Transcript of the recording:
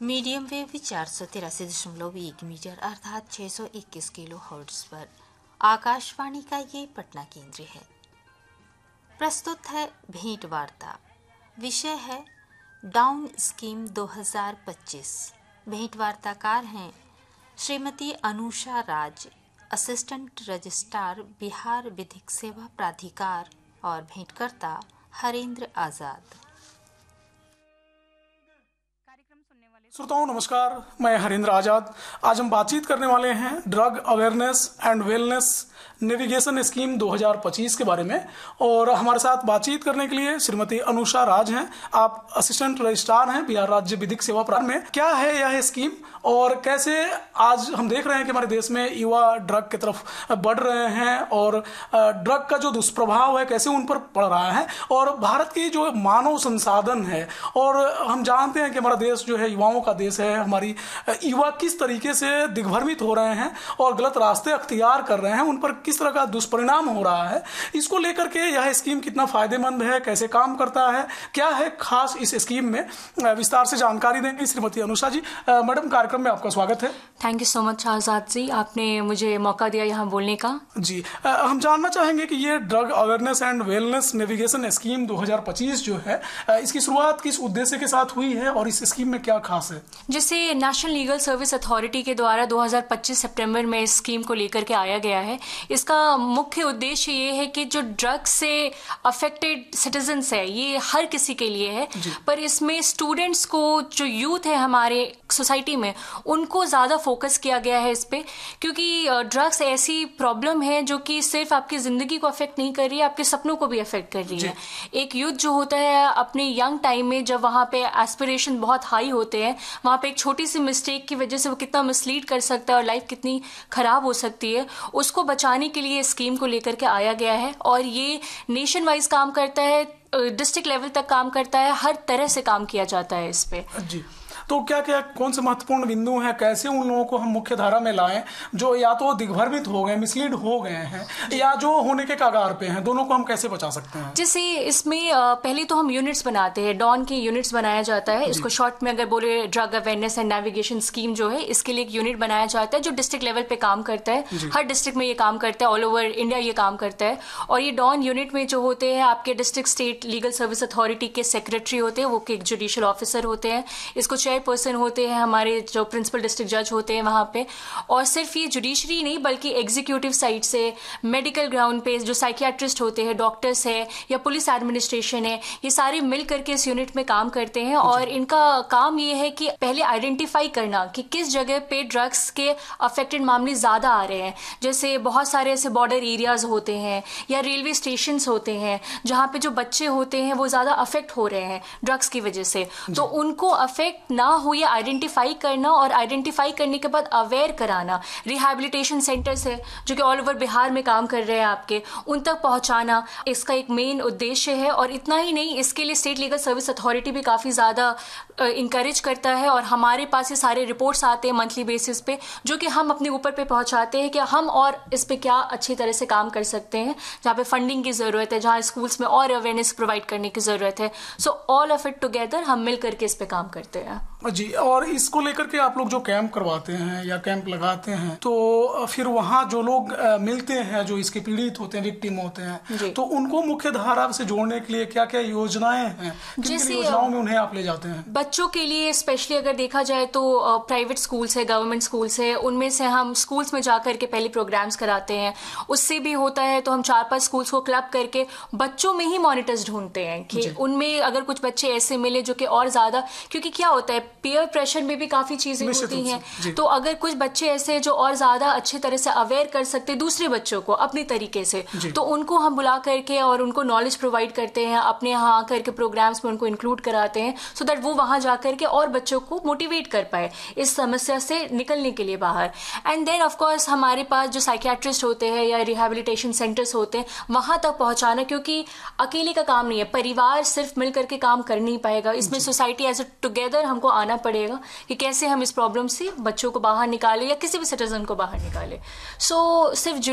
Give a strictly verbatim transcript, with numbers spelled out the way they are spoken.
Medium wave भी चार सौ तिरासी दशमलव एक मीटर अर्थात छः सौ इक्कीस किलो हर्ट्ज पर आकाशवाणी का ये पटना केंद्र है। प्रस्तुत है भेंट वार्ता। विषय है डाउन स्कीम दो हज़ार पच्चीस। भेंट वार्ताकार हैं श्रीमती अनुषा राज, असिस्टेंट रजिस्ट्रार बिहार विधिक सेवा प्राधिकार, और भेंटकर्ता हरेंद्र आजाद। श्रोताओं नमस्कार, मैं हरेंद्र आजाद। आज हम बातचीत करने वाले हैं drug awareness and wellness navigation scheme दो हज़ार पच्चीस के बारे में, और हमारे साथ बातचीत करने के लिए श्रीमती अनुषा राज हैं। आप असिस्टेंट रजिस्ट्रार हैं बिहार राज्य विधिक सेवा प्राधिकार में। क्या है यह स्कीम और कैसे आज हम देख रहे हैं कि हमारे देश में युवा ड्रग की तरफ बढ़ रहे हैं और ड्रग का जो दुष्प्रभाव है कैसे उन पर पड़ रहा है, और भारत की जो मानव संसाधन है, और हम जानते हैं कि हमारा देश जो है युवाओं का देश है। हमारी युवा किस तरीके से दिग्भ्रमित हो रहे हैं और गलत रास्ते अख्तियार कर रहे हैं, उन पर किस तरह का दुष्परिणाम हो रहा है, इसको लेकर के यह स्कीम कितना फायदेमंद है, कैसे काम करता है, क्या है खास इस स्कीम में, विस्तार से जानकारी देंगी श्रीमती अनुषा जी। मैडम, कार्यक्रम में आपका स्वागत है। Thank you so much Azad ji, आपने मुझे मौका दिया यहाँ बोलने का। जी, हम जानना चाहेंगे कि ये drug awareness and wellness navigation scheme दो हज़ार पच्चीस जो है, इसकी शुरुआत किस उद्देश्य के साथ हुई है और इस स्कीम में क्या खास है? जैसे नेशनल लीगल सर्विस अथॉरिटी के द्वारा दो हज़ार पच्चीस सितंबर में इस स्कीम को लेकर के आया गया है। इसका मुख्य उद्देश्य ये है कि जो ड्रग से अफेक्टेड सिटीजन्स है, ये हर किसी के लिए है, पर इसमें स्टूडेंट्स को, जो यूथ है हमारे सोसाइटी में, उनको ज्यादा फोकस किया गया है इस पे, क्योंकि ड्रग्स ऐसी प्रॉब्लम है जो कि सिर्फ आपकी जिंदगी को अफेक्ट नहीं कर रही है, आपके सपनों को भी अफेक्ट कर रही है। एक यूथ जो होता है अपने यंग टाइम में, जब वहां पे एस्पिरेशन बहुत हाई होते हैं, वहां पे एक छोटी सी मिस्टेक की वजह से वो कितना मिसलीड कर सकता है और लाइफ कितनी खराब हो सकती है, उसको बचाने के लिए स्कीम को लेकर के आया गया है। और ये नेशन वाइज काम करता है, डिस्ट्रिक्ट लेवल तक काम करता है, हर तरह से काम किया जाता है इस पे। जी, तो क्या क्या कौन से महत्वपूर्ण बिंदु हैं, कैसे उन लोगों को हम मुख्य धारा में लाएं जो या तो दिग्भ्रमित हो गए, मिसलीड हो गए हैं, या जो होने के कगार पे हैं, दोनों को हम कैसे बचा सकते हैं? जैसे इसमें पहले तो हम यूनिट्स बनाते हैं, डॉन के यूनिट्स बनाया जाता है। इसको शॉर्ट में अगर बोले drug awareness and navigation scheme जो है, इसके लिए एक यूनिट बनाया जाता है जो डिस्ट्रिक्ट लेवल पे काम करता है। हर डिस्ट्रिक्ट में ये काम करता है, ऑल ओवर इंडिया ये काम करता है। और ये डॉन यूनिट में जो होते हैं आपके district state legal service authority के सेक्रेटरी होते हैं, वो एक जुडिशियल ऑफिसर होते हैं। इसको चेयरपर्सन होते हैं हमारे जो प्रिंसिपल डिस्ट्रिक्ट जज होते हैं वहां पे। और सिर्फ ये जुडिशरी नहीं बल्कि एग्जीक्यूटिव साइड से, मेडिकल ग्राउंड पे जो साइकियाट्रिस्ट होते हैं, डॉक्टर्स है या पुलिस एडमिनिस्ट्रेशन है, ये सारे मिल करके इस यूनिट में काम करते हैं। और इनका काम ये है कि पहले आइडेंटिफाई करना कि किस जगह पे ड्रग्स के अफेक्टेड मामले ज्यादा आ रहे हैं। जैसे बहुत सारे ऐसे बॉर्डर एरियाज होते हैं या रेलवे स्टेशन होते हैं जहां पे जो बच्चे होते हैं वो ज्यादा अफेक्ट हो रहे हैं ड्रग्स की वजह से, तो उनको अफेक्ट ना हो ये आइडेंटिफाई करना, और आइडेंटिफाई करने के बाद अवेयर कराना। रिहैबिलिटेशन सेंटर्स है जो कि ऑल ओवर बिहार में काम कर रहे हैं आपके, उन तक पहुंचाना इसका एक मेन उद्देश्य है। और इतना ही नहीं, इसके लिए स्टेट लीगल सर्विस अथॉरिटी भी काफी ज्यादा इंकरेज करता है, और हमारे पास ये सारे रिपोर्ट्स आते हैं मंथली बेसिस पे, जो कि हम अपने ऊपर पे पहुंचाते हैं कि हम और इस पे क्या अच्छी तरह से काम कर सकते हैं, जहाँ पे फंडिंग की जरूरत है, जहाँ स्कूल्स में और अवेयरनेस प्रोवाइड करने की जरूरत है। So all of it together हम मिल करके इस पे काम करते हैं। जी, और इसको लेकर के आप लोग जो कैंप करवाते हैं या कैंप लगाते हैं, तो फिर वहाँ जो लोग मिलते हैं जो इसके पीड़ित होते हैं, विक्टिम होते हैं, तो उनको मुख्य धारा से जोड़ने के लिए क्या क्या योजनाएं हैं, किन किन योजनाओं में उन्हें आप ले जाते हैं? बच्चों के लिए स्पेशली अगर देखा जाए तो प्राइवेट स्कूल्स है, गवर्नमेंट स्कूल्स है, उनमें से हम स्कूल्स में जाकर के पहले प्रोग्राम्स कराते हैं। उससे भी होता है तो हम चार पांच स्कूल्स को क्लब करके बच्चों में ही मॉनिटर्स ढूंढते हैं कि उनमें अगर कुछ बच्चे ऐसे मिले जो कि और ज्यादा, क्योंकि क्या होता है पीयर प्रेशर में भी काफी चीजें होती हैं, तो अगर कुछ बच्चे ऐसे जो और ज्यादा अच्छे तरह से अवेयर कर सकते दूसरे बच्चों को अपने तरीके से, तो उनको हम बुला करके और उनको नॉलेज प्रोवाइड करते हैं, अपने यहाँ करके प्रोग्राम्स में उनको इंक्लूड कराते हैं, सो दैट वो वहां जाकर के और बच्चों को मोटिवेट कर पाए इस समस्या से निकलने के लिए बाहर। एंड देन ऑफ कोर्स हमारे पास जो साइकियाट्रिस्ट होते हैं या रिहैबिलिटेशन सेंटर्स होते हैं वहां तक पहुंचाना, क्योंकि अकेले का काम नहीं है, परिवार सिर्फ मिल करके काम कर नहीं पाएगा, इसमें सोसाइटी एज ए टुगेदर हमको आना पड़ेगा कि कैसे हम इस प्रॉब्लम से बच्चों को बाहर निकाले या किसी भी सिटीजन को बाहर निकाले। सो so, सिर्फ